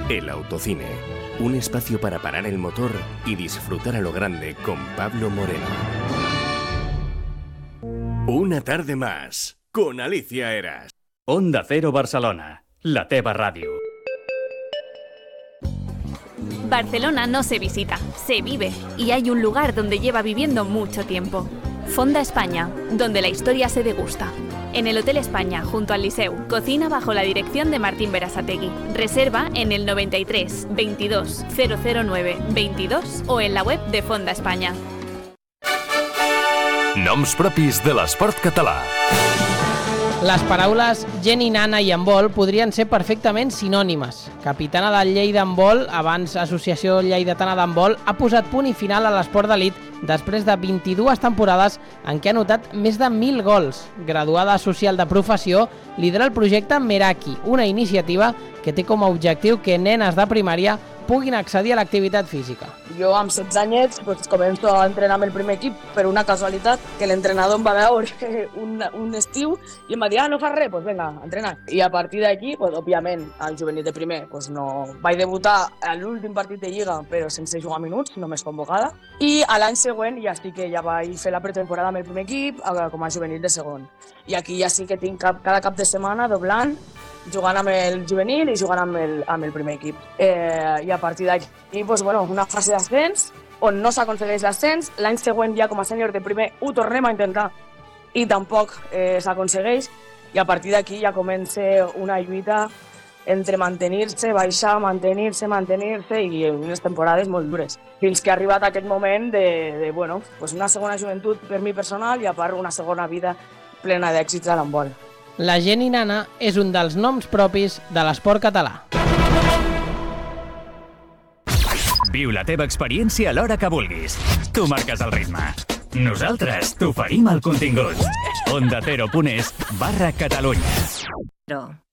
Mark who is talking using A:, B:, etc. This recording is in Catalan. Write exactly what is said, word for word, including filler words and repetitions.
A: El Autocine, un espacio para parar el motor y disfrutar a lo grande con Pablo Moreno. Una tarde más, con Alicia Eras.
B: Onda Cero Barcelona, la teva ràdio.
C: Barcelona no se visita, se vive, y hay un lugar donde lleva viviendo mucho tiempo. Fonda España, donde la historia se degusta. En el Hotel España, junto al Liceu, cocina bajo la dirección de Martín Berasategui. Reserva en el noventa y tres veintidós cero cero nueve veintidós o en la web de Fonda España.
D: Noms propis de l'esport català.
E: Les paraules Jenny Nana i handbol podrien ser perfectament sinònimes. Capitana del Lleida Handbol, abans Associació Lleidatana d'Handbol, ha posat punt i final a l'esport d'elit després de vint-i-dues temporades en què ha anotat més de mil gols. Graduada social de professió, lidera el projecte Meraki, una iniciativa que té com a objectiu que nenes de primària puguin accedir a l'activitat física.
F: Jo amb setze anyets pues, començo a entrenar amb el primer equip per una casualitat que l'entrenador em va veure un, un estiu i em va dir, ah, no fas res, pues vinga, a entrenar. I a partir d'aquí, pues, òbviament, al juvenil de primer, pues, no... vaig debutar a l'últim partit de Lliga, però sense jugar minuts, només convocada. I a l'any següent ja sí que ja vaig fer la pretemporada amb el primer equip com a juvenil de segon. I aquí ja sí que tinc cap, cada cap de setmana doblant, jugant amb el juvenil i jugant amb el, amb el primer equip. Eh, I a partir d'aquí, pues, bueno, una fase d'ascens on no s'aconsegueix l'ascens. L'any següent ja com a sènior de primer ho tornem a intentar i tampoc eh, s'aconsegueix. I a partir d'aquí ja comença una lluita entre mantenir-se, baixar, mantenir-se, mantenir-se i unes temporades molt dures. Fins que ha arribat aquest moment de, de bueno, pues una segona joventut per mi personal i a part una segona vida plena d'èxits a l'handbol.
E: La Jenny Nana és un dels noms propis de l'esport català.
B: Viu la teva experiència a l'hora que vulguis. Tu marques el ritme. Nosaltres t'oferim el contingut. Onda Cero punt es barra Catalunya.